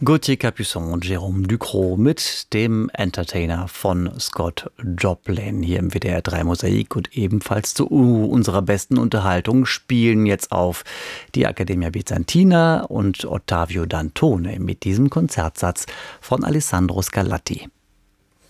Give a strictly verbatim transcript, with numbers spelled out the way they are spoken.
Gauthier Capuçon und Jérôme Ducrot mit dem Entertainer von Scott Joplin hier im W D R drei Mosaik. Und ebenfalls zu unserer besten Unterhaltung spielen jetzt auf die Accademia Bizantina und Ottavio Dantone mit diesem Konzertsatz von Alessandro Scarlatti.